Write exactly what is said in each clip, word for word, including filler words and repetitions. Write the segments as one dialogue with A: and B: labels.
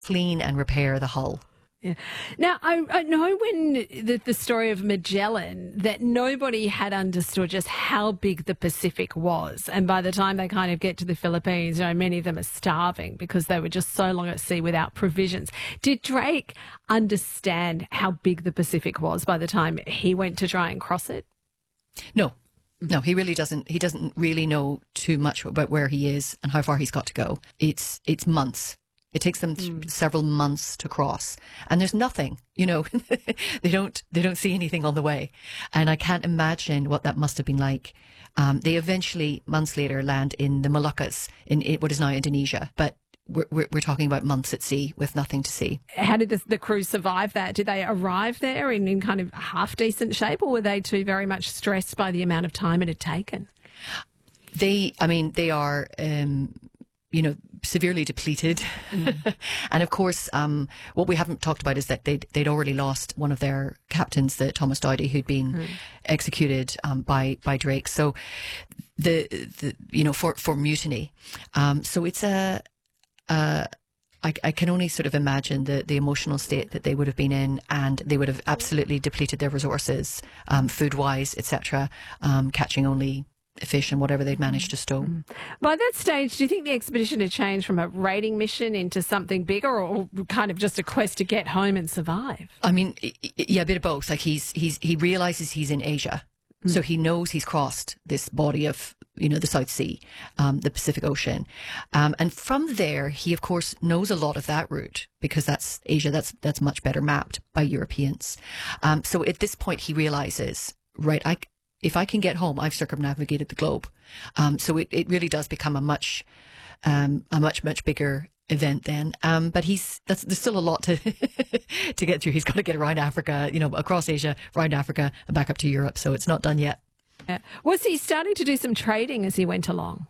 A: clean and repair the hull.
B: Yeah. Now, I, I know when the, the story of Magellan that nobody had understood just how big the Pacific was. And by the time they kind of get to the Philippines, you know, many of them are starving because they were just so long at sea without provisions. Did Drake understand how big the Pacific was by the time he went to try and cross it?
A: No. No, he really doesn't. He doesn't really know too much about where he is and how far he's got to go. It's it's months. It takes them th- mm. several months to cross, and there's nothing. You know, they don't they don't see anything on the way, and I can't imagine what that must have been like. Um, they eventually, months later, land in the Moluccas in, in what is now Indonesia, but we're, we're we're talking about months at sea with nothing to see.
B: How did the, the crew survive that? Did they arrive there in, in kind of half decent shape, or were they too very much stressed by the amount of time it had taken?
A: They, I mean, they are. Um, you know, severely depleted. Mm. And of course, um, what we haven't talked about is that they'd, they'd already lost one of their captains, the Thomas Dowdy, who'd been mm. executed um, by, by Drake. So the, the, you know, for, for mutiny. Um, so it's a, a I, I can only sort of imagine the, the emotional state that they would have been in, and they would have absolutely depleted their resources, um, food-wise, et cetera, um, catching only fish and whatever they'd managed to stow.
B: By that stage, do you think the expedition had changed from a raiding mission into something bigger, or kind of just a quest to get home and survive?
A: I mean, yeah, a bit of both. Like he's he's he realizes he's in Asia, mm. so he knows he's crossed this body of, you know, the South Sea, um, the Pacific Ocean, um, and from there he of course knows a lot of that route because that's Asia. That's that's much better mapped by Europeans. Um, so at this point he realizes, right, I. If I can get home, I've circumnavigated the globe. Um, so it, it really does become a much, um, a much, much bigger event then. Um, but he's, that's, there's still a lot to, to get through. He's got to get around Africa, you know, across Asia, around Africa and back up to Europe. So it's not done yet.
B: Yeah. Was he starting to do some trading as he went along?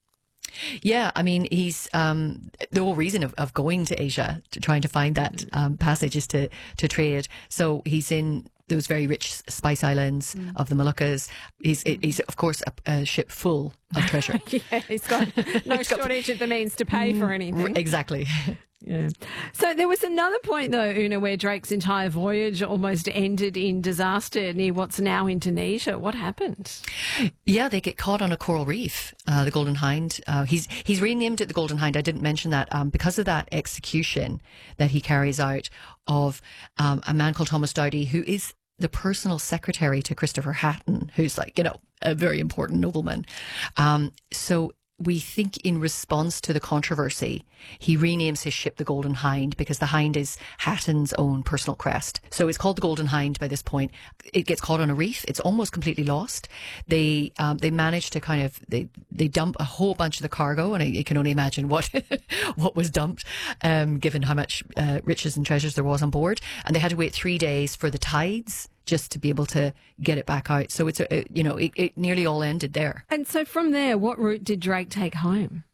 A: Yeah, I mean, he's um, the whole reason of, of going to Asia, to trying to find that um, passage is to, to trade. So he's in those very rich spice islands mm. of the Moluccas. He's, he's of course, a, a ship full of treasure.
B: Yeah, he's got no shortage of the means to pay for anything.
A: Exactly.
B: Yeah. So there was another point, though, Una, where Drake's entire voyage almost ended in disaster near what's now Indonesia. What happened?
A: Yeah, they get caught on a coral reef, uh, the Golden Hind. Uh, he's he's renamed it the Golden Hind. I didn't mention that um, because of that execution that he carries out of um, a man called Thomas Dowdy, who is the personal secretary to Christopher Hatton, who's like, you know, a very important nobleman. Um, so we think in response to the controversy, he renames his ship the Golden Hind because the hind is Hatton's own personal crest. So it's called the Golden Hind by this point. It gets caught on a reef. It's almost completely lost. They um, they manage to kind of, they, they dump a whole bunch of the cargo, and I, I can only imagine what what was dumped, um, given how much uh, riches and treasures there was on board. And they had to wait three days for the tides just to be able to get it back out. So it's, a, you know, it, it nearly all ended there.
B: And so from there, what route did Drake take home?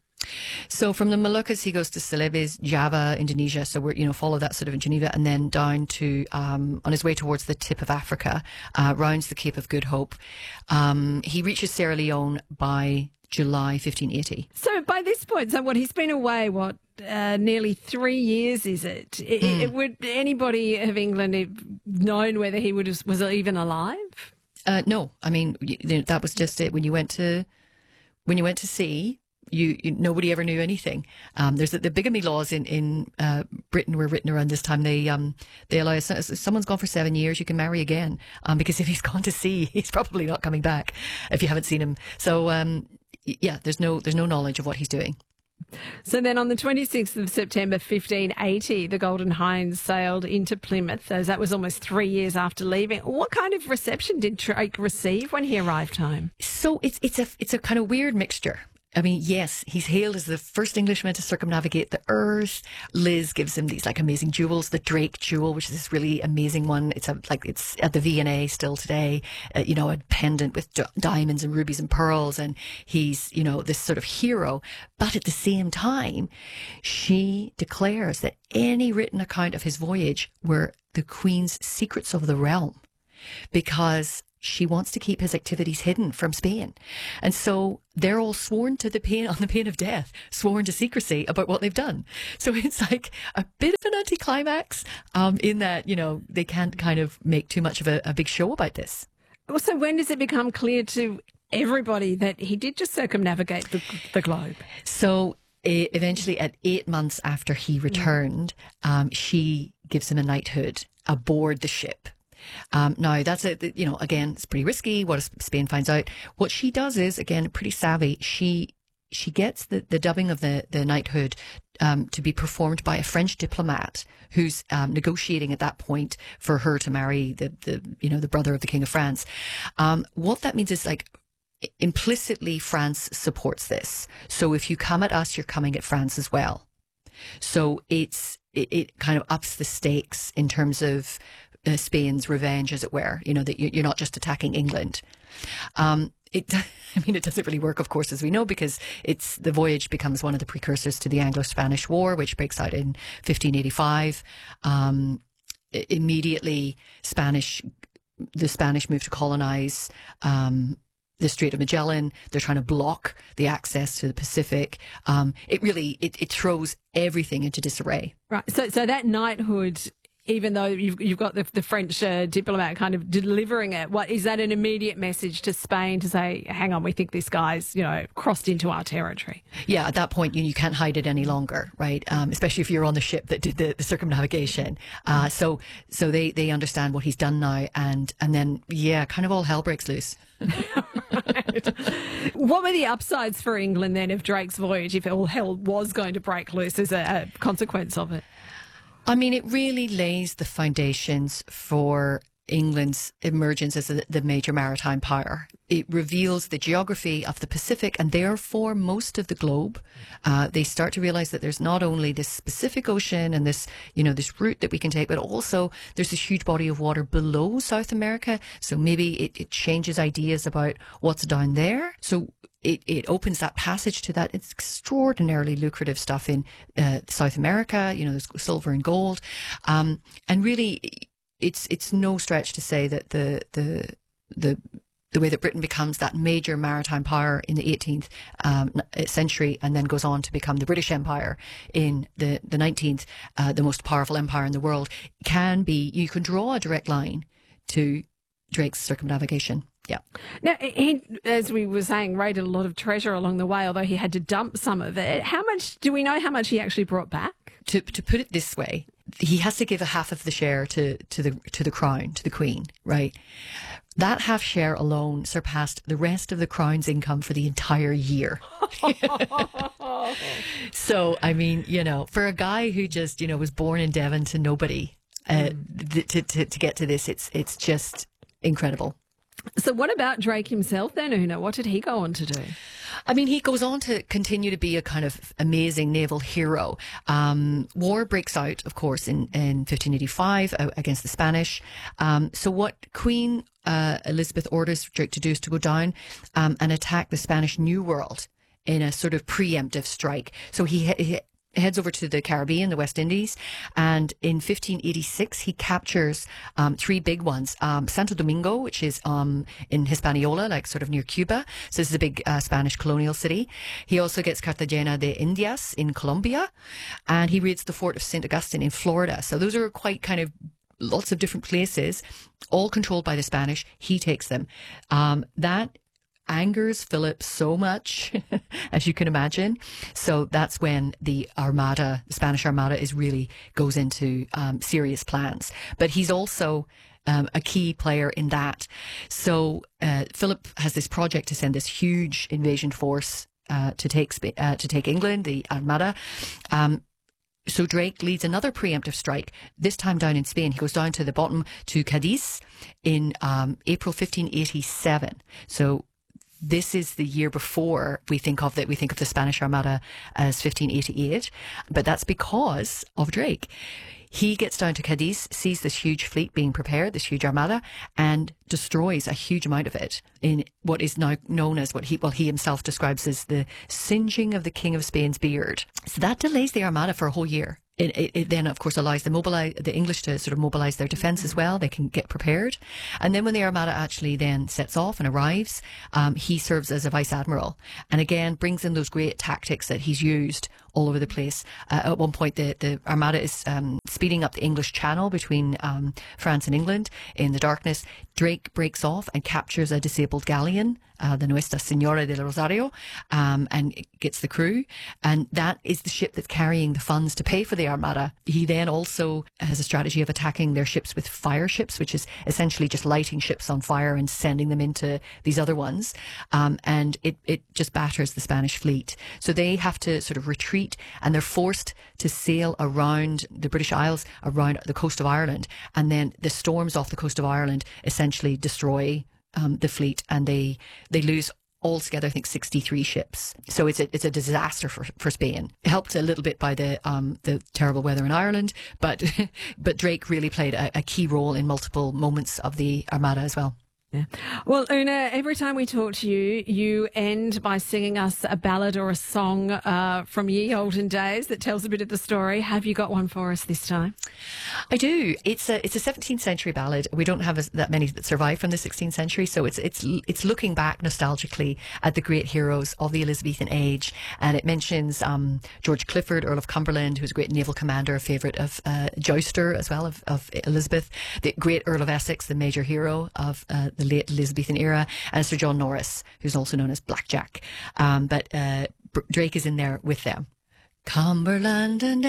A: So from the Moluccas, he goes to Celebes, Java, Indonesia. So we're, you know, follow that sort of in Geneva, and then down to, um, on his way towards the tip of Africa, uh, rounds the Cape of Good Hope. Um, he reaches Sierra Leone by July fifteen eighty.
B: So by this point, so what, he's been away, what, uh, nearly three years, is it? It, mm. it? Would anybody of England have known whether he would have, was even alive?
A: Uh, no, I mean, you know, that was just it. When you went to, when you went to sea, You, you, nobody ever knew anything. Um, there's the, the bigamy laws in in uh, Britain were written around this time. They um they allow if someone's gone for seven years, you can marry again. Um, because if he's gone to sea, he's probably not coming back if you haven't seen him. So um, yeah, there's no there's no knowledge of what he's doing.
B: So then on the twenty-sixth of September fifteen eighty, the Golden Hind sailed into Plymouth, as that was almost three years after leaving. What kind of reception did Drake receive when he arrived home?
A: So it's it's a it's a kind of weird mixture. I mean, yes, he's hailed as the first Englishman to circumnavigate the earth. Liz gives him these like amazing jewels, the Drake jewel, which is this really amazing one. It's a, like, it's at the V and A still today, uh, you know, a pendant with d- diamonds and rubies and pearls. And he's, you know, this sort of hero. But at the same time, she declares that any written account of his voyage were the Queen's secrets of the realm, because she wants to keep his activities hidden from Spain. And so they're all sworn to the pain, on the pain of death, sworn to secrecy about what they've done. So it's like a bit of an anticlimax um, in that, you know, they can't kind of make too much of a, a big show about this.
B: So when does it become clear to everybody that he did just circumnavigate the, the globe?
A: So uh, eventually at eight months after he returned, um, she gives him a knighthood aboard the ship. Um, now, that's a, you know, again, it's pretty risky. What if Spain finds out? What she does is, again, pretty savvy. She she gets the, the dubbing of the, the knighthood um, to be performed by a French diplomat who's um, negotiating at that point for her to marry the, the you know, the brother of the King of France. Um, what that means is, like, implicitly France supports this. So if you come at us, you're coming at France as well. So it's it, it kind of ups the stakes in terms of Uh, Spain's revenge, as it were, you know, that you're not just attacking England. Um, it, I mean, it doesn't really work, of course, as we know, because it's the voyage becomes one of the precursors to the Anglo-Spanish War, which breaks out in fifteen eighty-five. Um, immediately, Spanish, the Spanish move to colonize um, the Strait of Magellan. They're trying to block the access to the Pacific. Um, it really, it, it throws everything into disarray.
B: Right. So, so that knighthood, even though you've, you've got the, the French uh, diplomat kind of delivering it, what is that an immediate message to Spain to say, hang on, we think this guy's, you know, crossed into our territory?
A: Yeah, at that point, you, you can't hide it any longer, right? Um, especially if you're on the ship that did the, the circumnavigation. Uh, so so they, they understand what he's done now, and, and then, yeah, kind of all hell breaks loose.
B: Right. What were the upsides for England then of Drake's voyage if all hell was going to break loose as a, a consequence of it?
A: I mean, it really lays the foundations for England's emergence as a, the major maritime power. It reveals the geography of the Pacific and therefore most of the globe. Uh, they start to realize that there's not only this specific ocean and this, you know, this route that we can take, but also there's this huge body of water below South America. So maybe it, it changes ideas about what's down there. So It, it opens that passage to that. It's extraordinarily lucrative stuff in uh, South America. You know, there's silver and gold, um, and really, it's it's no stretch to say that the the the the way that Britain becomes that major maritime power in the eighteenth um, century, and then goes on to become the British Empire in the the nineteenth, uh, the most powerful empire in the world, can be. You can draw a direct line to Drake's circumnavigation. Yeah.
B: Now, he, as we were saying, raided a lot of treasure along the way, although he had to dump some of it. How much, do we know how much he actually brought back?
A: To to put it this way, he has to give a half of the share to, to the to the crown, to the Queen, right? That half share alone surpassed the rest of the crown's income for the entire year. So, I mean, you know, for a guy who just, you know, was born in Devon to nobody, uh, mm. th- to, to to get to this, it's it's just incredible.
B: So what about Drake himself then, Una? What did he go on to do?
A: I mean, he goes on to continue to be a kind of amazing naval hero. Um, war breaks out, of course, in, in fifteen eighty-five uh, against the Spanish. Um, so what Queen uh, Elizabeth orders Drake to do is to go down um, and attack the Spanish New World in a sort of preemptive strike. So he, he heads over to the Caribbean, the West Indies, and in fifteen eighty-six he captures um, three big ones. Um, Santo Domingo, which is um, in Hispaniola, like sort of near Cuba. So this is a big uh, Spanish colonial city. He also gets Cartagena de Indias in Colombia, and he raids the fort of Saint Augustine in Florida. So those are quite kind of lots of different places, all controlled by the Spanish. He takes them. Um, that angers Philip so much, as you can imagine. So that's when the Armada, the Spanish Armada, is really goes into um, serious plans. But he's also um, a key player in that. So uh, Philip has this project to send this huge invasion force uh, to take uh, to take England, the Armada. Um, So Drake leads another preemptive strike, this time down in Spain. He goes down to the bottom to Cadiz in um, April fifteen eighty-seven. So this is the year before we think of that. We think of the Spanish Armada as fifteen eighty-eight, but that's because of Drake. He gets down to Cadiz, sees this huge fleet being prepared, this huge armada, and destroys a huge amount of it in what is now known as what he, well, he himself describes as the singeing of the King of Spain's beard. So that delays the armada for a whole year. it, it, it then, of course, allows the mobilize the English to sort of mobilise their defence as well. They can get prepared, and then when the Armada actually then sets off and arrives, um, he serves as a vice admiral, and again brings in those great tactics that he's used all over the place. Uh, at one point, the, the Armada is um, speeding up the English Channel between um, France and England in the darkness. Drake breaks off and captures a disabled galleon, uh, the Nuestra Senora del Rosario, um, and gets the crew. And that is the ship that's carrying the funds to pay for the Armada. He then also has a strategy of attacking their ships with fire ships, which is essentially just lighting ships on fire and sending them into these other ones. Um, and it, it just batters the Spanish fleet. So they have to sort of retreat, and they're forced to sail around the British Isles, around the coast of Ireland, and then the storms off the coast of Ireland essentially destroy um, the fleet, and they they lose altogether, I think, sixty-three ships. So it's a it's a disaster for, for Spain. Helped a little bit by the um, the terrible weather in Ireland, but but Drake really played a, a key role in multiple moments of the Armada as well.
B: Yeah. Well, Una, every time we talk to you, you end by singing us a ballad or a song uh, from ye olden days that tells a bit of the story. Have you got one for us this time?
A: I do. It's a it's a seventeenth century ballad. We don't have as, that many that survive from the sixteenth century, so it's it's it's looking back nostalgically at the great heroes of the Elizabethan age, and it mentions um, George Clifford, Earl of Cumberland, who was a great naval commander, a favourite of uh, Jouster as well of, of Elizabeth, the great Earl of Essex, the major hero of uh, the late Elizabethan era, and Sir John Norris, who's also known as Blackjack. Um, but uh, Drake is in there with them. Cumberland and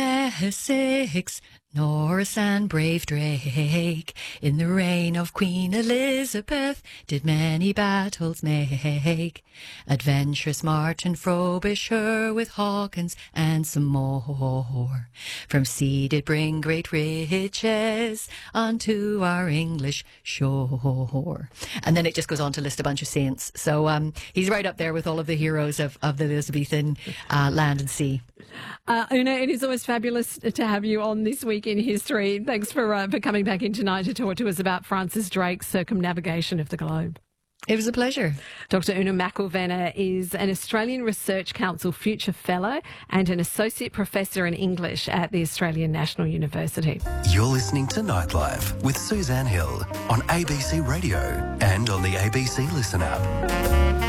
A: Essex, Norris and brave Drake, in the reign of Queen Elizabeth, did many battles make. Adventurous Martin Frobisher with Hawkins and some more, from sea did bring great riches unto our English shore. And then it just goes on to list a bunch of saints. So um, he's right up there with all of the heroes of, of the Elizabethan uh, land and sea.
B: Uh, Una, it is always fabulous to have you on This Week in History. Thanks for uh, for coming back in tonight to talk to us about Francis Drake's circumnavigation of the globe.
A: It was a pleasure.
B: Doctor Una McIlvenna is an Australian Research Council Future Fellow and an Associate Professor in English at the Australian National University.
C: You're listening to Nightlife with Suzanne Hill on A B C Radio and on the A B C Listen app.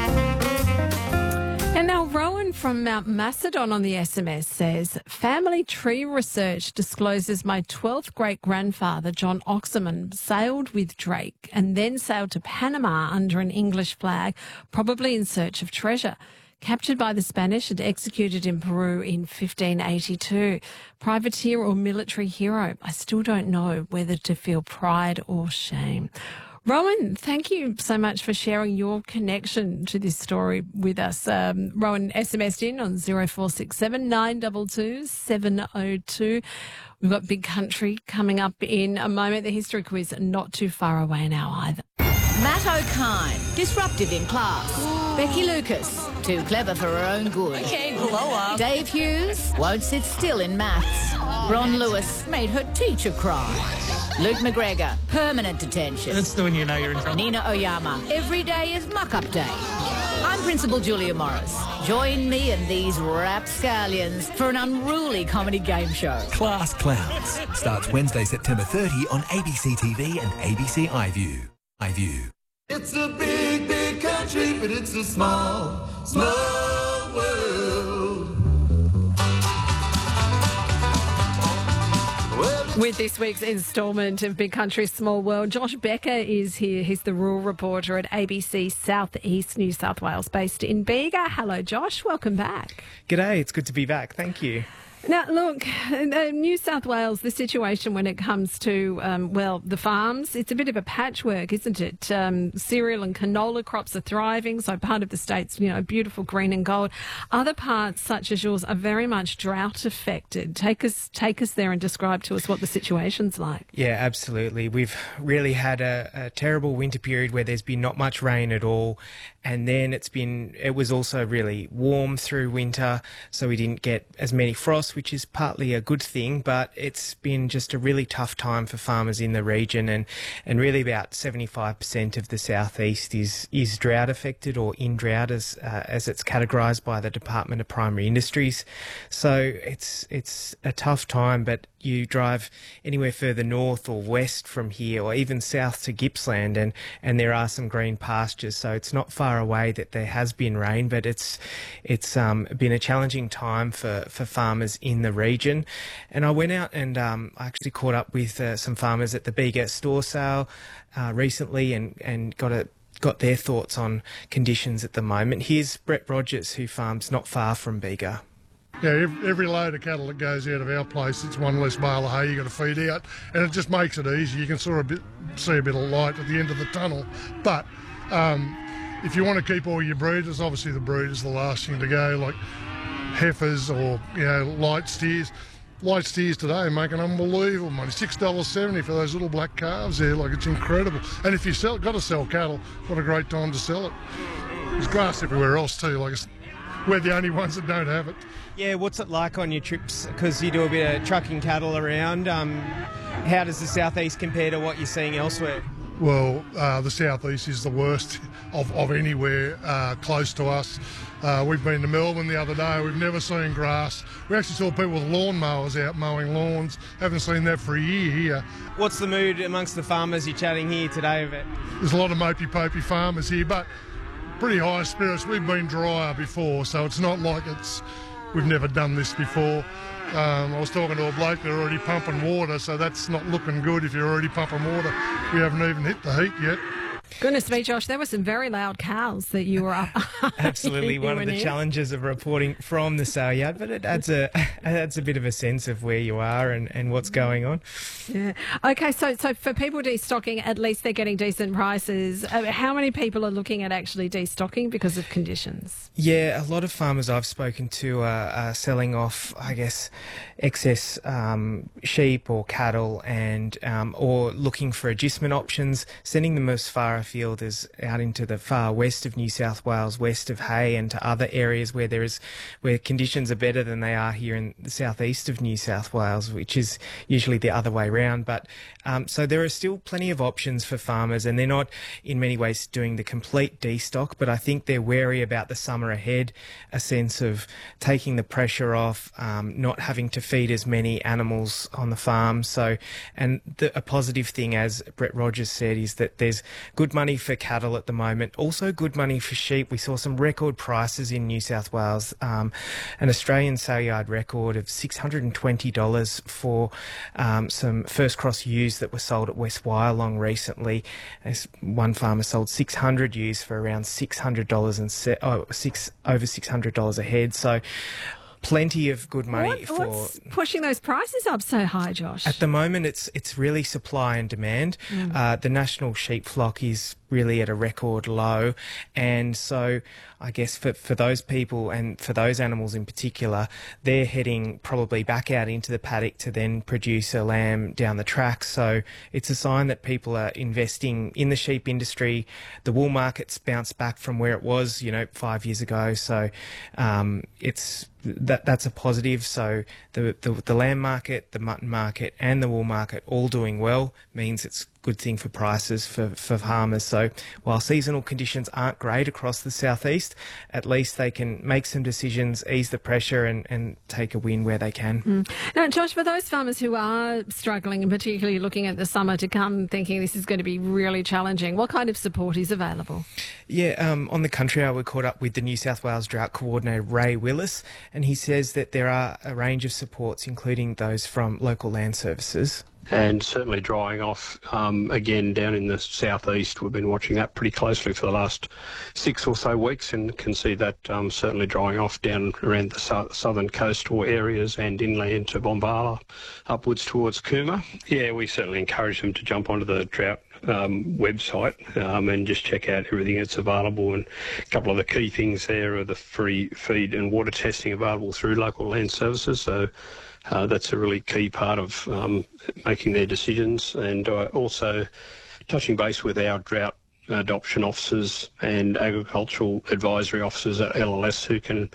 B: And now Rowan from Mount Macedon on the S M S says, family tree research discloses my twelfth great-grandfather, John Oxerman, sailed with Drake and then sailed to Panama under an English flag, probably in search of treasure. Captured by the Spanish and executed in Peru in fifteen eighty-two. Privateer or military hero? I still don't know whether to feel pride or shame. Rowan, thank you so much for sharing your connection to this story with us. Um, Rowan S M S'd in on zero four six seven nine two two seven zero two. We've got Big Country coming up in a moment. The history quiz not too far away now either.
D: Matt O'Kine, disruptive in class. Ooh. Becky Lucas, too clever for her own good.
E: Okay, blow up.
D: Dave Hughes, won't sit still in maths. Oh, Ron Lewis made her teacher cry. Luke McGregor, permanent detention.
E: That's the one you know you're in trouble.
D: Nina Oyama, every day is muck-up day. I'm Principal Julia Morris. Join me and these rapscallions for an unruly comedy game show.
F: Class Clowns starts Wednesday, September thirtieth on A B C T V and A B C iView. iView.
G: It's a big, big country, but it's a small, small world.
B: With this week's instalment of Big Country, Small World, Josh Becker is here. He's the rural reporter at A B C South East New South Wales, based in Bega. Hello, Josh. Welcome back.
H: G'day. It's good to be back. Thank you.
B: Now, look, uh, New South Wales, the situation when it comes to, um, well, the farms, it's a bit of a patchwork, isn't it? Um, cereal and canola crops are thriving, so part of the state's, you know, beautiful green and gold. Other parts, such as yours, are very much drought affected. Take us, take us there and describe to us what the situation's like.
H: Yeah, absolutely. We've really had a, a terrible winter period where there's been not much rain at all. And then it's been, it was also really warm through winter, so we didn't get as many frosts. crops, which is partly a good thing, but it's been just a really tough time for farmers in the region, and, and really about seventy-five percent of the southeast is is drought affected or in drought as uh, as it's categorised by the Department of Primary Industries. So it's it's a tough time, but you drive anywhere further north or west from here, or even south to Gippsland, and, and there are some green pastures. So it's not far away that there has been rain, but it's it's um, been a challenging time for, for farmers in the region. And I went out and um, I actually caught up with uh, some farmers at the Bega store sale uh, recently, and, and got a got their thoughts on conditions at the moment. Here's Brett Rogers, who farms not far from Bega.
I: Yeah, every, every load of cattle that goes out of our place, it's one less bale of hay you got to feed out, and it just makes it easy. You can sort of bit, see a bit of light at the end of the tunnel. But um, if you want to keep all your breeders, obviously the breeders the last thing to go, like heifers or, you know, light steers. Light steers today make an unbelievable money. six dollars seventy for those little black calves there, like it's incredible. And if you sell, got to sell cattle, what a great time to sell it. There's grass everywhere else too, like it's, we're the only ones that don't have it.
H: Yeah, what's it like on your trips? Because you do a bit of trucking cattle around. Um, how does the southeast compare to what you're seeing elsewhere?
I: Well, uh, the southeast is the worst of, of anywhere uh, close to us. Uh, we've been to Melbourne the other day. We've never seen grass. We actually saw people with lawn mowers out mowing lawns. Haven't seen that for a year here.
H: What's the mood amongst the farmers you're chatting here today of it?
I: There's a lot of mopey-popey farmers here, but pretty high spirits. We've been drier before, so it's not like it's we've never done this before. Um, I was talking to a bloke, they're already pumping water, so that's not looking good if you're already pumping water. We haven't even hit the heat yet.
B: Goodness me, Josh, there were some very loud cows that you were up.
H: Absolutely, one of the here. challenges of reporting from the sale yard, but it adds a adds a bit of a sense of where you are and, and what's going on.
B: Yeah. Okay, so so for people destocking, at least they're getting decent prices. Uh, how many people are looking at actually destocking because of conditions?
H: Yeah, a lot of farmers I've spoken to are, are selling off, I guess, excess um, sheep or cattle, and um, or looking for agistment options, sending them as far afield as out into the far west of New South Wales, west of Hay, and to other areas where there is where conditions are better than they are here in the southeast of New South Wales, which is usually the other way round. But um, so there are still plenty of options for farmers, and they're not in many ways doing the complete destock, but I think they're wary about the summer ahead, a sense of taking the pressure off, um, not having to feed as many animals on the farm. So, and the, a positive thing, as Brett Rogers said, is that there's good money for cattle at the moment, also good money for sheep. We saw some record prices in New South Wales, um, an Australian sale yard record of six hundred twenty dollars for um, some first cross ewes that were sold at West Wyalong recently. As one farmer sold six hundred ewes for around six hundred dollars and se- oh, six over six hundred dollars a head. So plenty of good money
B: what,
H: for
B: what's pushing those prices up so high, Josh?
H: At the moment, it's it's really supply and demand. Mm. Uh, the national sheep flock is really at a record low, and so I guess for, for those people and for those animals in particular, they're heading probably back out into the paddock to then produce a lamb down the track. So it's a sign that people are investing in the sheep industry. The wool market's bounced back from where it was, you know, five years ago. So um, it's that that's a positive. So the, the the lamb market, the mutton market, and the wool market all doing well means it's good thing for prices for, for farmers. So while seasonal conditions aren't great across the southeast, at least they can make some decisions, ease the pressure, and, and take a win where they can.
B: Mm. Now, Josh, for those farmers who are struggling and particularly looking at the summer to come, thinking this is going to be really challenging, what kind of support is available?
H: Yeah, um, on the Country Hour, we caught up with the New South Wales Drought Coordinator, Ray Willis, and he says that there are a range of supports, including those from local land services.
J: And certainly drying off um, again down in the southeast. We've been watching that pretty closely for the last six or so weeks, and can see that um, certainly drying off down around the su- southern coastal areas and inland to Bombala, upwards towards Cooma. Yeah, we certainly encourage them to jump onto the drought Um, website um, and just check out everything that's available. And a couple of the key things there are the free feed and water testing available through local land services. So uh, that's a really key part of um, making their decisions. And uh, also touching base with our drought adoption officers and agricultural advisory officers at L L S, who can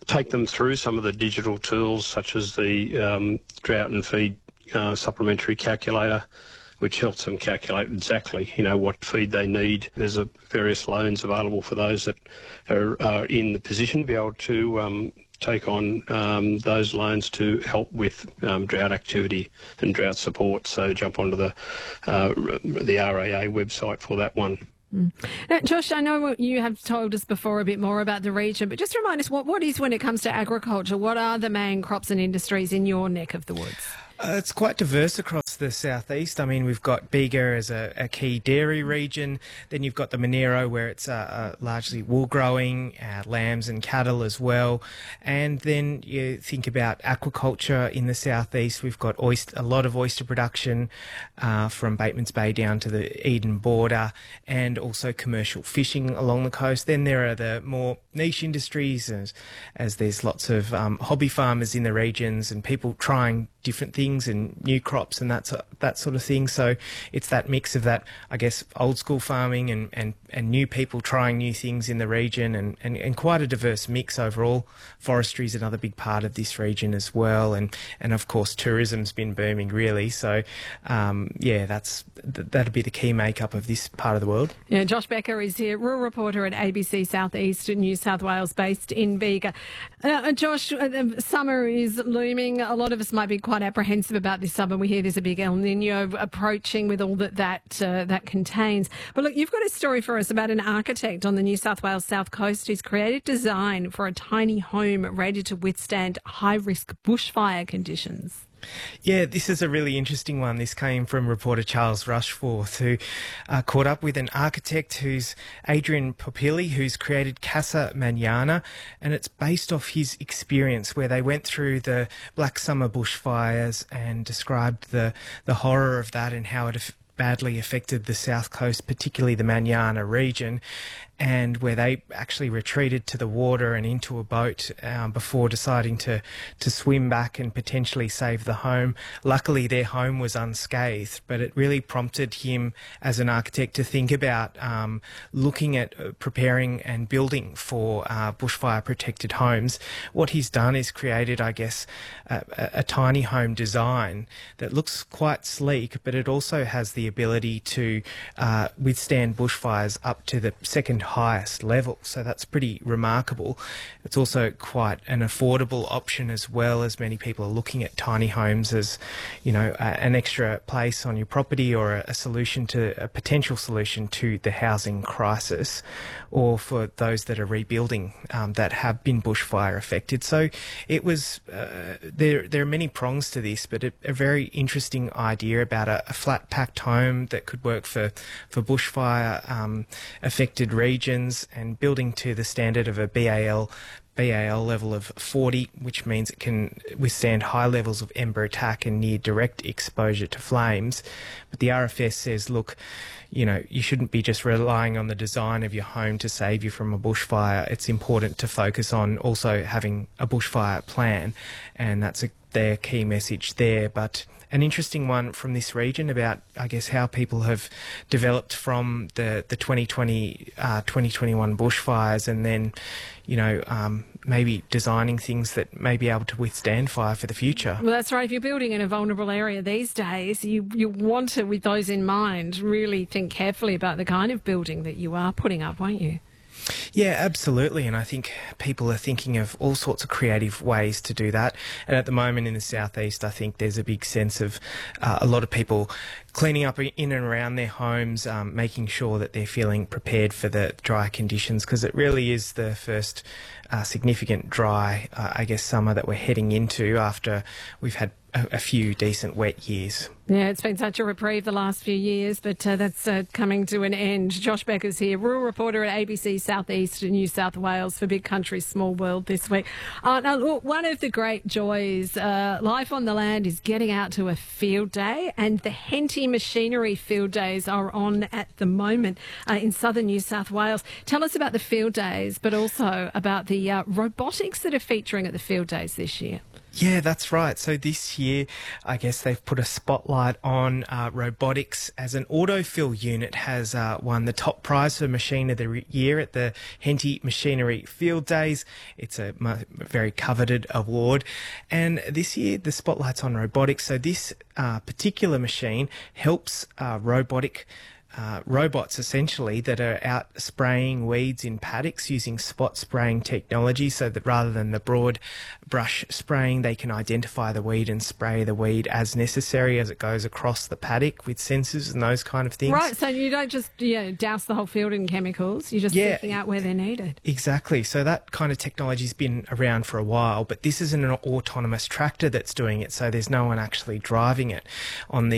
J: take them through some of the digital tools such as the um, drought and feed uh, supplementary calculator, which helps them calculate exactly, you know, what feed they need. There's a various loans available for those that are, are in the position to be able to um, take on um, those loans to help with um, drought activity and drought support. So jump onto the uh, the R A A website for that one.
B: Mm. Now, Josh, I know what you have told us before a bit more about the region, but just remind us what, what is when it comes to agriculture, what are the main crops and industries in your neck of the woods?
H: Uh, it's quite diverse across the southeast. I mean, we've got Bega as a, a key dairy region. Then you've got the Monero, where it's uh, uh, largely wool growing, uh, lambs and cattle as well. And then you think about aquaculture in the southeast. We've got oyster, a lot of oyster production uh, from Bateman's Bay down to the Eden border, and also commercial fishing along the coast. Then there are the more niche industries, as, as there's lots of um, hobby farmers in the regions and people trying different things and new crops and that, that sort of thing. So it's that mix of that, I guess, old school farming and, and, and new people trying new things in the region, and, and, and quite a diverse mix overall. Forestry is another big part of this region as well. And, and of course, tourism's been booming really. So, um, yeah, that's, that'd be the key makeup of this part of the world.
B: Yeah, Josh Becker is here, rural reporter at A B C South East, New South Wales, based in Bega. Uh, Josh, uh, summer is looming. A lot of us might be quite apprehensive about this summer. We hear there's a big El Nino approaching with all that that, uh, that contains. But look, you've got a story for us about an architect on the New South Wales South Coast who's created design for a tiny home ready to withstand high-risk bushfire conditions.
H: Yeah, this is a really interesting one. This came from reporter Charles Rushforth, who uh, caught up with an architect who's Adrian Popilli, who's created Casa Manana, and it's based off his experience where they went through the Black Summer bushfires and described the, the horror of that and how it badly affected the south coast, particularly the Manana region, and where they actually retreated to the water and into a boat um, before deciding to, to swim back and potentially save the home. Luckily, their home was unscathed, but it really prompted him as an architect to think about um, looking at preparing and building for uh, bushfire-protected homes. What he's done is created, I guess, a, a, a tiny home design that looks quite sleek, but it also has the ability to uh, withstand bushfires up to the second highest level. So that's pretty remarkable. It's also quite an affordable option as well, as many people are looking at tiny homes as, you know, uh, an extra place on your property or a, a solution to a potential solution to the housing crisis, or for those that are rebuilding um, that have been bushfire affected. So it was, uh, there, there are many prongs to this, but a, a very interesting idea about a, a flat packed home that could work for, for bushfire um, affected regions, and building to the standard of a B A L B A L level of forty, which means it can withstand high levels of ember attack and near direct exposure to flames. But the R F S says, look, you know, you shouldn't be just relying on the design of your home to save you from a bushfire. It's important to focus on also having a bushfire plan, and that's a, their key message there. But an interesting one from this region about, I guess, how people have developed from the, the twenty twenty, uh, twenty twenty-one bushfires, and then, you know, um, maybe designing things that may be able to withstand fire for the future.
B: Well, that's right. If you're building in a vulnerable area these days, you, you want to, with those in mind, really think carefully about the kind of building that you are putting up, won't you?
H: Yeah, absolutely. And I think people are thinking of all sorts of creative ways to do that. And at the moment in the southeast, I think there's a big sense of uh, a lot of people cleaning up in and around their homes, um, making sure that they're feeling prepared for the dry conditions, because it really is the first uh, significant dry, uh, I guess, summer that we're heading into after we've had a, a few decent wet years.
B: Yeah, it's been such a reprieve the last few years, but uh, that's uh, coming to an end. Josh Becker's here, rural reporter at A B C South East New South Wales for Big Country, Small World this week. Uh, now, look, one of the great joys, uh, life on the land, is getting out to a field day, and the Henty Machinery Field Days are on at the moment uh, in southern New South Wales. Tell us about the field days, but also about the uh, robotics that are featuring at the field days this year.
H: Yeah, that's right. So this year, I guess they've put a spotlight on uh, robotics, as an autofill unit has uh, won the top prize for Machine of the Year at the Henty Machinery Field Days. It's a very coveted award. And this year, the spotlight's on robotics. So this uh, particular machine helps uh, robotic Uh, robots essentially that are out spraying weeds in paddocks using spot spraying technology, so that rather than the broad brush spraying, they can identify the weed and spray the weed as necessary as it goes across the paddock with sensors and those kind of things.
B: Right, so you don't just you know, douse the whole field in chemicals, you're just
H: Yeah,
B: picking out where they're needed.
H: Exactly. So that kind of technology's been around for a while, but this isn't an autonomous tractor that's doing it, so there's no one actually driving it on the